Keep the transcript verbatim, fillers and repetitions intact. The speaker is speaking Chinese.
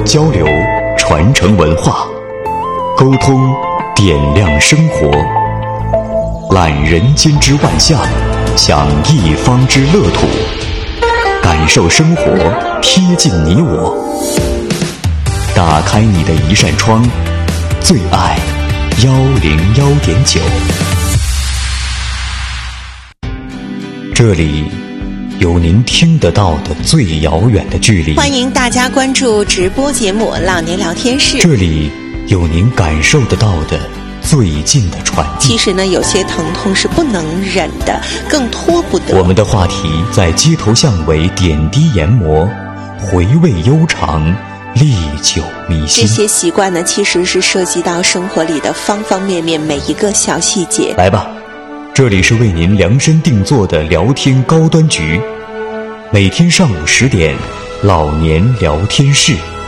交流，传承文化，沟通点亮生活，揽人间之万象，享一方之乐土，感受生活，贴近你我。打开你的一扇窗，最爱幺零幺点九。这里有您听得到的最遥远的距离， 欢迎大家关注直播节目《老年聊天室》。 这里有您感受得到的最近的传递。 其实呢，有些疼痛是不能忍的，更拖不得。 我们的话题在街头巷尾点滴研磨，回味悠长，历久弥新。 这些习惯呢，其实是涉及到生活里的方方面面每一个小细节。 来吧，这里是为您量身定做的聊天高端局，每天上午十点，老年聊天室。